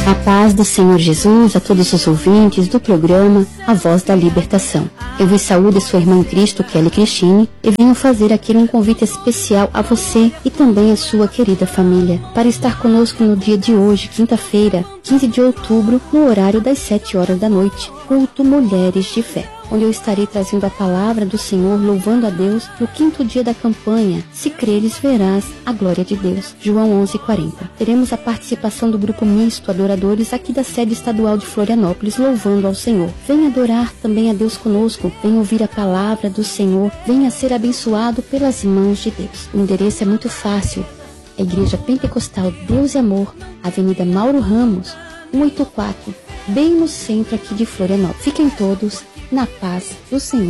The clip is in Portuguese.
A paz do Senhor Jesus a todos os ouvintes do programa A Voz da Libertação. Eu vos saúdo, sua irmã em Cristo, Kelly Cristine, e venho fazer aqui um convite especial a você e também a sua querida família, para estar conosco no dia de hoje, quinta-feira, 15 de outubro, no horário das 7 horas da noite, culto Mulheres de Fé, onde eu estarei trazendo a palavra do Senhor, louvando a Deus no 5º dia da campanha, Se creres, verás a glória de Deus, João 11:40. Teremos a participação do grupo misto Adoradores aqui da sede estadual de Florianópolis, louvando ao Senhor. Venha adorar também a Deus conosco, venha ouvir a palavra do Senhor, venha ser abençoado pelas mãos de Deus. O endereço é muito fácil, a Igreja Pentecostal Deus e Amor, Avenida Mauro Ramos, 184, bem no centro aqui de Florianópolis. Fiquem todos na paz do Senhor.